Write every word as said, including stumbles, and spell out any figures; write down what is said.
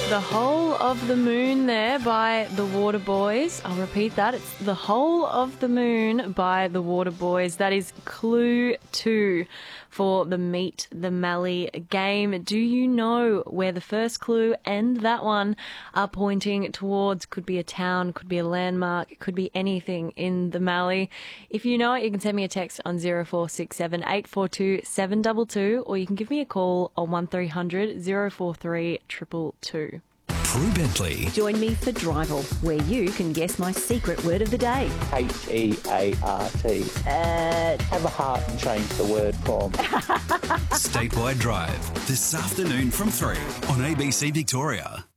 The Whole of the Moon there by the Waterboys. I'll repeat that. It's The Whole of the Moon by the Waterboys. That is clue two for the Meet the Mallee game. Do you know where the first clue and that one are pointing towards? Could be a town, could be a landmark, could be anything in the Mallee. If you know it, you can send me a text on zero four six seven, eight four two, seven two two, or you can give me a call on one three hundred, zero four three, two two two. Prue Bentley. Join me for Drival, where you can guess my secret word of the day. H E A R T. Uh, Have a heart and change the word form. Statewide Drive, this afternoon from three on A B C Victoria.